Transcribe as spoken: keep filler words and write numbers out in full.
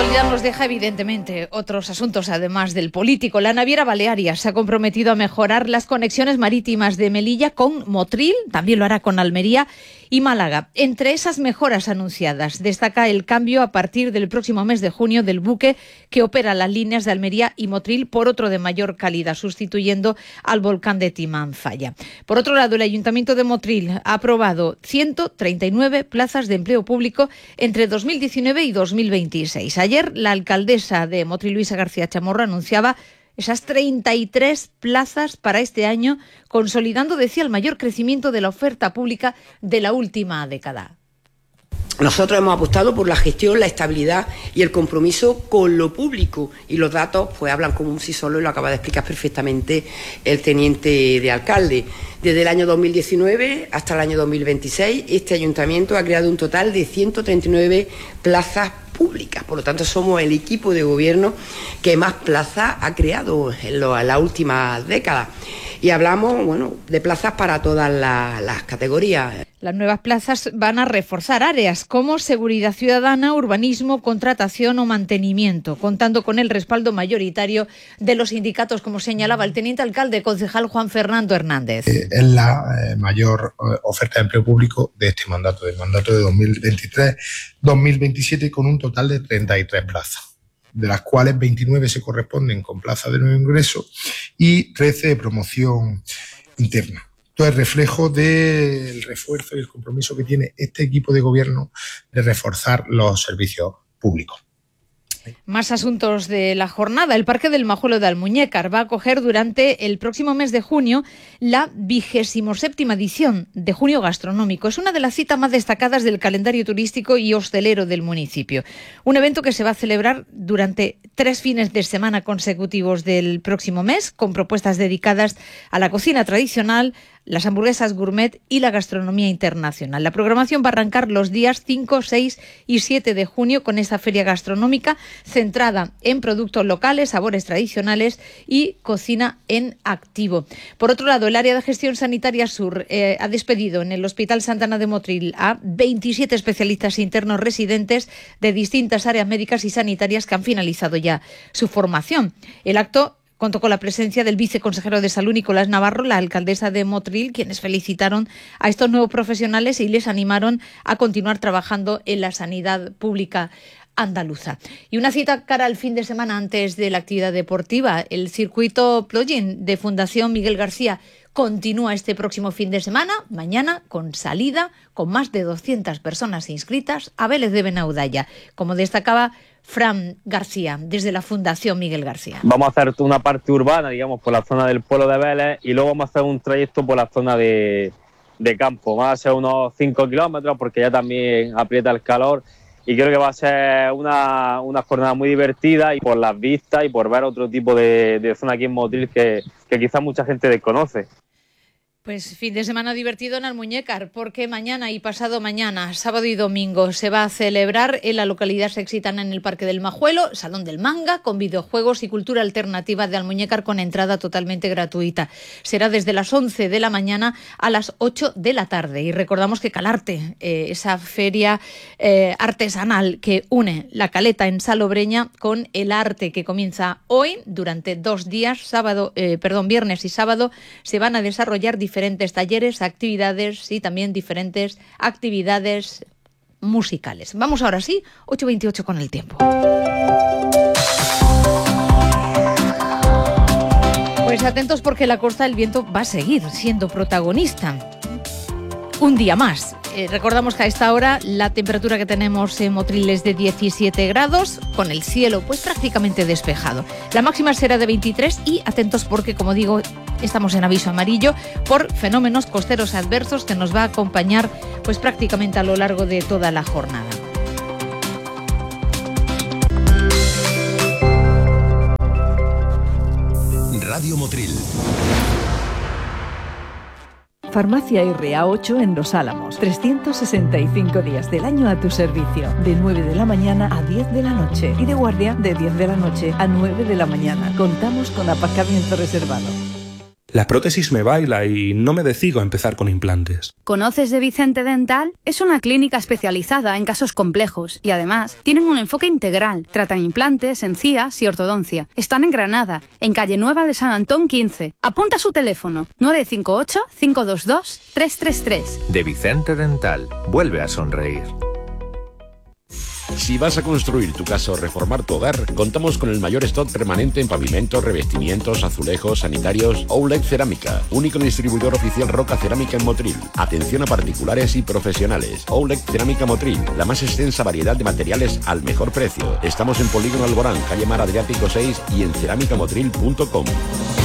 actualidad nos deja evidentemente otros asuntos además del político. La naviera Balearia se ha comprometido a mejorar las conexiones marítimas de Melilla con Motril, también lo hará con Almería y Málaga. Entre esas mejoras anunciadas destaca el cambio a partir del próximo mes de junio del buque que opera las líneas de Almería y Motril por otro de mayor calidad, sustituyendo al Volcán de Timanfaya. Por otro lado, el Ayuntamiento de Motril ha aprobado ciento treinta y nueve plazas de empleo público entre dos mil diecinueve y dos mil veintiséis. Ayer, la alcaldesa de Motril, Luisa García Chamorro, anunciaba esas treinta y tres plazas para este año, consolidando, decía, el mayor crecimiento de la oferta pública de la última década. Nosotros hemos apostado por la gestión, la estabilidad y el compromiso con lo público, y los datos pues hablan como un sí solo, y lo acaba de explicar perfectamente el teniente de alcalde. Desde el año dos mil diecinueve hasta el año dos mil veintiséis, este ayuntamiento ha creado un total de ciento treinta y nueve plazas públicas. Por lo tanto, somos el equipo de gobierno que más plazas ha creado en, lo, en las últimas décadas. Y hablamos, bueno, de plazas para todas la, las categorías. Las nuevas plazas van a reforzar áreas como seguridad ciudadana, urbanismo, contratación o mantenimiento, contando con el respaldo mayoritario de los sindicatos, como señalaba el teniente alcalde concejal Juan Fernando Hernández. Eh, es la eh, mayor eh, oferta de empleo público de este mandato, del mandato de dos mil veintitrés dos mil veintisiete, con un total de treinta y tres plazas, de las cuales veintinueve se corresponden con plazas de nuevo ingreso y trece de promoción interna. Esto es reflejo del refuerzo y el compromiso que tiene este equipo de gobierno de reforzar los servicios públicos. Más asuntos de la jornada. El Parque del Majuelo de Almuñécar va a acoger durante el próximo mes de junio la vigésimo séptima edición de Junio Gastronómico. Es una de las citas más destacadas del calendario turístico y hostelero del municipio. Un evento que se va a celebrar durante tres fines de semana consecutivos del próximo mes, con propuestas dedicadas a la cocina tradicional, las hamburguesas gourmet y la gastronomía internacional. La programación va a arrancar los días cinco, seis y siete de junio con esta feria gastronómica centrada en productos locales, sabores tradicionales y cocina en activo. Por otro lado, el área de gestión sanitaria sur eh, ha despedido en el Hospital Santa Ana de Motril a veintisiete especialistas internos residentes de distintas áreas médicas y sanitarias que han finalizado ya su formación. El acto contó con la presencia del viceconsejero de Salud, Nicolás Navarro, la alcaldesa de Motril, quienes felicitaron a estos nuevos profesionales y les animaron a continuar trabajando en la sanidad pública andaluza. Y una cita cara al fin de semana antes de la actividad deportiva. El circuito plugin de Fundación Miguel García continúa este próximo fin de semana, mañana, con salida, con más de doscientas personas inscritas a Vélez de Benaudalla, como destacaba Fran García, desde la Fundación Miguel García. Vamos a hacer una parte urbana, digamos, por la zona del pueblo de Vélez, y luego vamos a hacer un trayecto por la zona de, de campo. Va a ser unos cinco kilómetros, porque ya también aprieta el calor, y creo que va a ser una, una jornada muy divertida, y por las vistas y por ver otro tipo de, de zona aquí en Motril que, que quizás mucha gente desconoce. Pues fin de semana divertido en Almuñécar, porque mañana y pasado mañana, sábado y domingo, se va a celebrar en la localidad sexitana, en el Parque del Majuelo, Salón del Manga, con videojuegos y cultura alternativa de Almuñécar con entrada totalmente gratuita. Será desde las once de la mañana a las ocho de la tarde. Y recordamos que Calarte, eh, esa feria eh, artesanal que une la Caleta en Salobreña con el arte, que comienza hoy durante dos días, sábado, eh, perdón, viernes y sábado, se van a desarrollar diferentes diferentes talleres, actividades y también diferentes actividades musicales. Vamos ahora sí, ocho veintiocho con el tiempo. Pues atentos, porque la costa del viento va a seguir siendo protagonista un día más. Eh, recordamos que a esta hora la temperatura que tenemos en Motril es de diecisiete grados, con el cielo pues prácticamente despejado. La máxima será de veintitrés y atentos, porque, como digo, estamos en aviso amarillo por fenómenos costeros adversos que nos va a acompañar pues prácticamente a lo largo de toda la jornada. Radio Motril. Farmacia R A ocho en Los Álamos. trescientos sesenta y cinco días del año a tu servicio. De nueve de la mañana a diez de la noche. Y de guardia de diez de la noche a nueve de la mañana. Contamos con aparcamiento reservado. La prótesis me baila y no me decido a empezar con implantes. ¿Conoces de Vicente Dental? Es una clínica especializada en casos complejos y además tienen un enfoque integral. Tratan implantes, encías y ortodoncia. Están en Granada, en calle Nueva de San Antón quince. Apunta su teléfono: nueve cinco ocho, cinco dos dos, tres tres tres. De Vicente Dental. Vuelve a sonreír. Si vas a construir tu casa o reformar tu hogar, contamos con el mayor stock permanente en pavimentos, revestimientos, azulejos, sanitarios. Ouled Cerámica, único distribuidor oficial Roca Cerámica en Motril. Atención a particulares y profesionales. Ouled Cerámica Motril, la más extensa variedad de materiales al mejor precio. Estamos en Polígono Alborán, calle Mar Adriático seis y en cerámica motril punto com.